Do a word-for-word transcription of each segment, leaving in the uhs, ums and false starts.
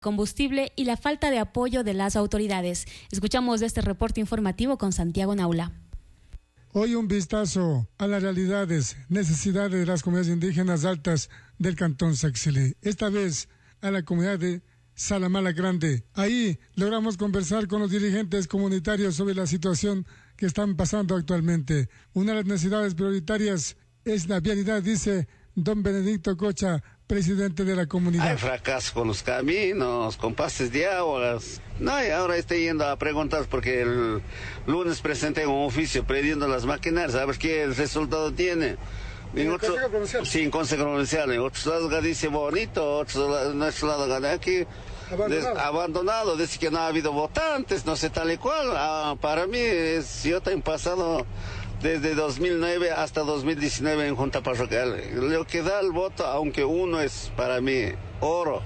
combustible y la falta de apoyo de las autoridades. Escuchamos de este reporte informativo con Santiago Naula. Hoy un vistazo a las realidades, necesidades de las comunidades indígenas altas del Cantón Saxilí. Esta vez a la comunidad de Salamala Grande. Ahí logramos conversar con los dirigentes comunitarios sobre la situación que están pasando actualmente. Una de las necesidades prioritarias es la vialidad, dice don Benedicto Cocha, presidente de la comunidad. Hay fracaso con los caminos, con pastes de aguas. No, y ahora estoy yendo a preguntar porque el lunes presenté un oficio pidiendo las maquinarias, a ver qué resultado tiene. En ¿En otro, el Consejo Provincial? Sí, en Consejo Provincial. En otros lados dice bonito, otros nuestro lado aquí abandonado. Des, abandonado, dice que no ha habido votantes, no sé tal y cual. Ah, para mí, es, yo tengo pasado desde dos mil nueve hasta dos mil diecinueve en Junta Parroquial. Lo que da el voto, aunque uno es para mí oro.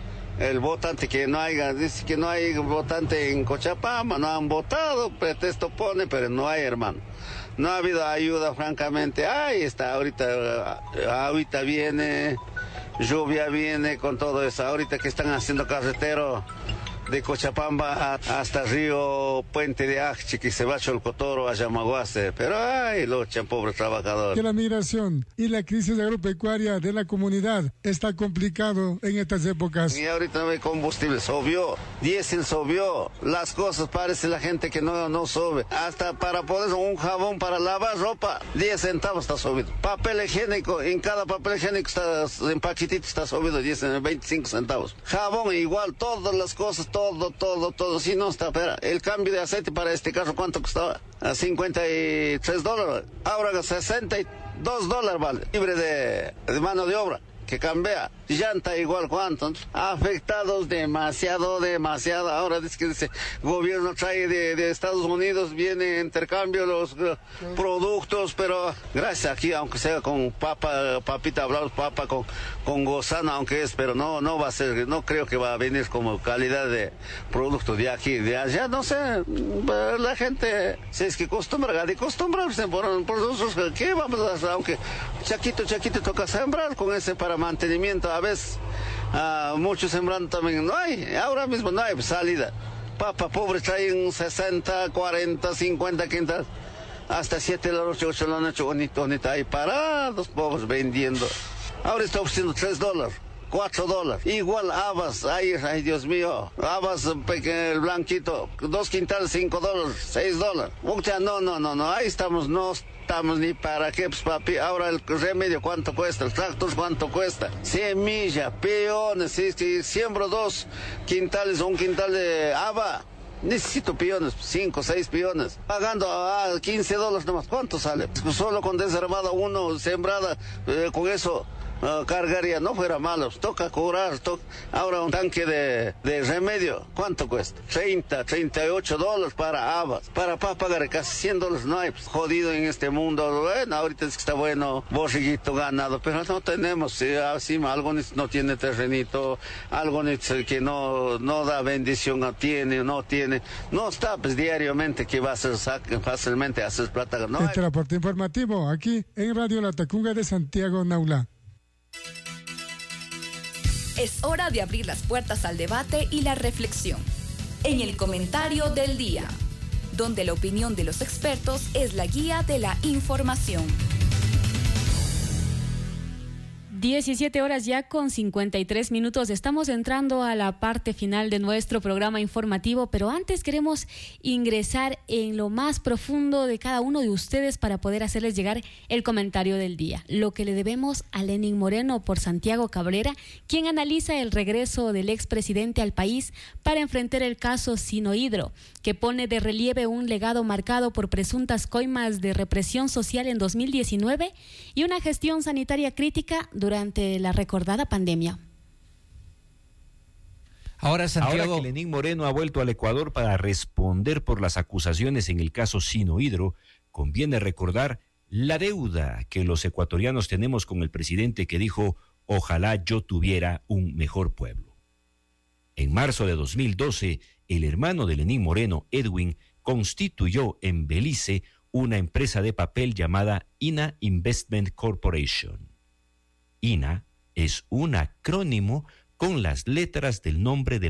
El votante que no haya, dice que no hay votante en Cochapama, no han votado, pretexto pone, pero no hay, hermano. No ha habido ayuda, francamente. Ahí está, ahorita, ahorita viene, lluvia viene con todo eso. Ahorita que están haciendo carretero de Cochapamba hasta Río Puente de Acchi, que se va a Cholcotoro, a Yamaguaste. Pero ay, luchan, pobres trabajadores. Que la migración y la crisis agropecuaria de la comunidad está complicado en estas épocas. Y ahorita no hay combustible, subió, diésel subió, las cosas parece la gente que no, no sube. Hasta para poder un jabón para lavar ropa, diez centavos está subido. Papel higiénico, en cada papel higiénico está, en paquetito está subido diez, veinticinco centavos. Jabón igual, todas las cosas, todo, todo, todo, si no está, espera, el cambio de aceite para este carro, ¿cuánto costaba? A cincuenta y tres dólares, ahora sesenta y dos dólares vale, libre de, de mano de obra, que cambia, llanta igual, ¿cuánto? Afectados demasiado, demasiado, ahora dice que dice, gobierno trae de, de Estados Unidos, viene intercambio los uh, productos, pero gracias aquí, aunque sea con papa, papita, hablamos papa con, con gozana, aunque es, pero no, no va a ser, no creo que va a venir como calidad de producto de aquí, de allá, no sé, la gente se es que acostumbra, de acostumbrarse por, por nosotros, ¿qué vamos a hacer? Aunque chaquito, chaquito toca sembrar con ese para mantenimiento, a veces uh, muchos sembrando también no hay, ahora mismo no hay salida. Papa pobre traen sesenta, cuarenta, cincuenta quintas, hasta siete de la noche, ocho de la noche, bonito, bonito, ahí parados, pobres vendiendo. Ahora está ofreciendo tres dólares. Cuatro dólares. Igual habas, ay, ay, Dios mío, habas pequeño, el blanquito, dos quintales, cinco dólares, seis dólares. O sea, no, no, no, no, ahí estamos, no estamos ni para qué, pues papi, ahora el remedio, ¿cuánto cuesta? El tractor, ¿cuánto cuesta? Semilla, peones, si, si siembro dos quintales o un quintal de haba, necesito peones, cinco, seis peones, pagando a ah, quince dólares nomás, ¿cuánto sale? Solo con desarmada uno, sembrada, eh, con eso, uh, cargaría, no fuera malo, toca cobrar, toca, ahora un tanque de, de remedio, ¿cuánto cuesta? treinta, treinta y ocho dólares para habas, para, para pagar casi cien dólares, no hay, pues, jodido en este mundo, bueno, ahorita es que está bueno, borriguito ganado, pero no tenemos, sí, así, algo no tiene terrenito, algo que no, no da bendición, no tiene, no tiene, no está pues diariamente que va a ser fácilmente a hacer plata. No este hay... reporte informativo aquí en Radio La Tacunga de Santiago Naula. Es hora de abrir las puertas al debate y la reflexión. En el comentario del día, donde la opinión de los expertos es la guía de la información. diecisiete horas ya con cincuenta y tres minutos. Estamos entrando a la parte final de nuestro programa informativo, pero antes queremos ingresar en lo más profundo de cada uno de ustedes para poder hacerles llegar el comentario del día. Lo que le debemos a Lenín Moreno por Santiago Cabrera, quien analiza el regreso del expresidente al país para enfrentar el caso Sinohidro, que pone de relieve un legado marcado por presuntas coimas de represión social en dos mil diecinueve y una gestión sanitaria crítica durante durante la recordada pandemia. Ahora, Santiago... Ahora que Lenín Moreno ha vuelto al Ecuador para responder por las acusaciones en el caso Sinohidro, conviene recordar la deuda que los ecuatorianos tenemos con el presidente que dijo, ojalá yo tuviera un mejor pueblo. En marzo de dos mil doce, el hermano de Lenín Moreno, Edwin, constituyó en Belice una empresa de papel llamada I N A Investment Corporation. I N A es un acrónimo con las letras del nombre del